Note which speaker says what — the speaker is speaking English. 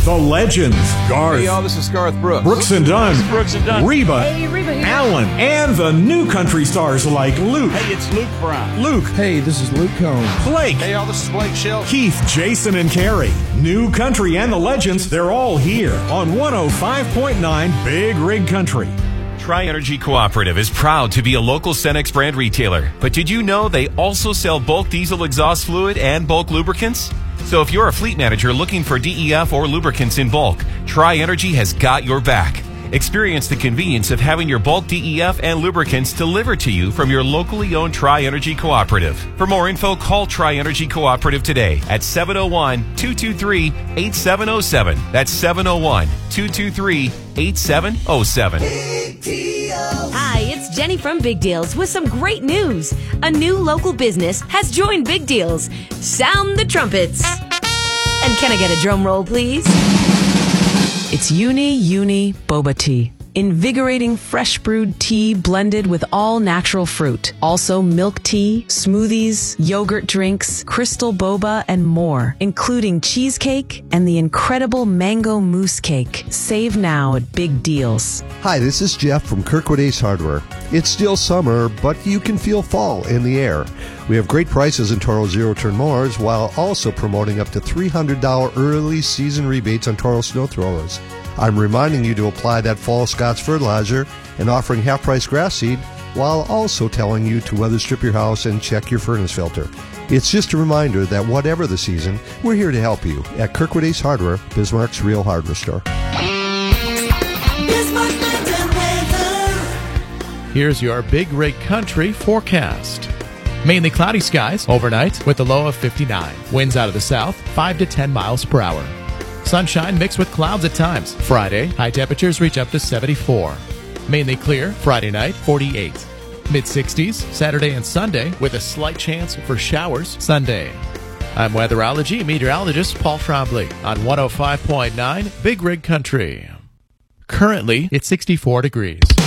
Speaker 1: The legends, Garth.
Speaker 2: Hey, y'all, this is Garth Brooks.
Speaker 1: Brooks and Dunn.
Speaker 2: Brooks and Dunn.
Speaker 1: Reba.
Speaker 3: Hey, Reba here.
Speaker 1: Alan. And the new country stars like Luke.
Speaker 2: Hey, it's Luke Bryan.
Speaker 1: Luke.
Speaker 4: Hey, this is Luke Combs.
Speaker 1: Blake.
Speaker 2: Hey, y'all, this is Blake Shelton.
Speaker 1: Keith, Jason, and Carrie. New country and the legends, they're all here on 105.9 Big Rig Country.
Speaker 5: Tri-Energy Cooperative is proud to be a local Cenex brand retailer. But did you know they also sell bulk diesel exhaust fluid and bulk lubricants? So if you're a fleet manager looking for DEF or lubricants in bulk, Tri-Energy has got your back. Experience the convenience of having your bulk DEF and lubricants delivered to you from your locally owned Tri-Energy Cooperative. For more info, call Tri-Energy Cooperative today at 701-223-8707. That's 701-223-8707.
Speaker 3: Hi, it's Jenny from Big Deals with some great news. A new local business has joined Big Deals. Sound the trumpets. And can I get a drum roll, please?
Speaker 6: It's Uni Boba Tea. Invigorating fresh brewed tea blended with all natural fruit. Also milk tea, smoothies, yogurt drinks, crystal boba, and more, including cheesecake and the incredible mango mousse cake. Save now at Big Deals.
Speaker 7: Hi, this is Jeff from Kirkwood Ace Hardware. It's still summer, but you can feel fall in the air. We have great prices in Toro zero-turn mowers while also promoting up to $300 early season rebates on Toro snow throwers. I'm reminding you to apply that fall Scotts fertilizer and offering half-price grass seed while also telling you to weather strip your house and check your furnace filter. It's just a reminder that whatever the season, we're here to help you at Kirkwood Ace Hardware, Bismarck's real hardware store.
Speaker 8: Here's your Big Rig Country forecast. Mainly cloudy skies overnight with a low of 59. Winds out of the south, 5 to 10 miles per hour. Sunshine mixed with clouds at times. Friday, high temperatures reach up to 74. Mainly clear Friday night, 48. Mid-60s Saturday and Sunday with a slight chance for showers Sunday. I'm weatherology meteorologist Paul Trombley on 105.9 Big Rig Country. Currently, it's 64 degrees.